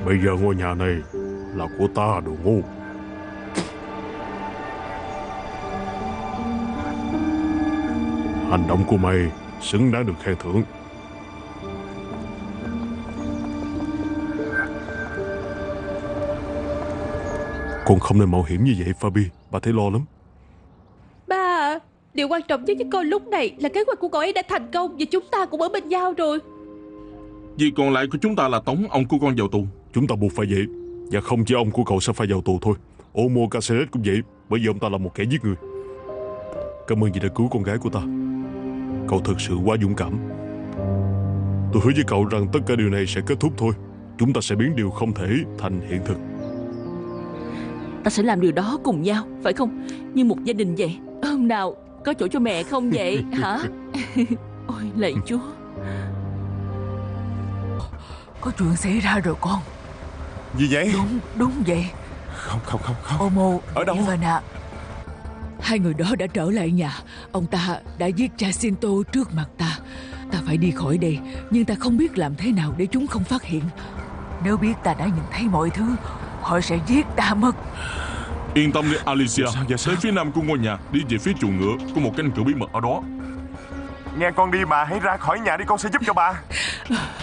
Bây giờ ngôi nhà này là của ta, đồ ngu. Hành động của mày xứng đáng được khen thưởng. Con không nên mạo hiểm như vậy, Fabi. Bà thấy lo lắm. Ba, điều quan trọng nhất với con lúc này là kế hoạch của cậu ấy đã thành công và chúng ta cũng ở bên nhau rồi. Việc còn lại của chúng ta là tống ông của con vào tù. Chúng ta buộc phải vậy. Và không chỉ ông của cậu sẽ phải vào tù thôi. Omo Caceres cũng vậy, bởi vì ông ta là một kẻ giết người. Cảm ơn vì đã cứu con gái của ta. Cậu thật sự quá dũng cảm. Tôi hứa với cậu rằng tất cả điều này sẽ kết thúc thôi. Chúng ta sẽ biến điều không thể thành hiện thực. Ta sẽ làm điều đó cùng nhau, phải không? Như một gia đình vậy. Hôm nào có chỗ cho mẹ không vậy hả? Ôi lạy Chúa. Có chuyện xảy ra rồi con. Gì vậy? Đúng vậy. Không. Omo, Ở đâu? Ivana, hai người đó đã trở lại nhà. Ông ta đã giết Jacinto trước mặt ta. Ta phải đi khỏi đây, nhưng ta không biết làm thế nào để chúng không phát hiện. Nếu biết ta đã nhìn thấy mọi thứ, họ sẽ giết ta mất. Yên tâm đi Alicia. Dạ sao? Tới phía nam của ngôi nhà, đi về phía chuồng ngựa, có một cánh cửa bí mật ở đó. Nghe con đi bà, hãy ra khỏi nhà đi, con sẽ giúp cho bà.